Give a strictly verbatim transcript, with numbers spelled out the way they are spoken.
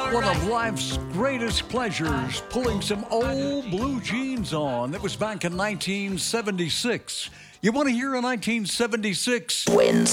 One of life's greatest pleasures, pulling some old blue jeans on. That was back in nineteen seventy-six. You want to hear a nineteen seventy-six? Wins.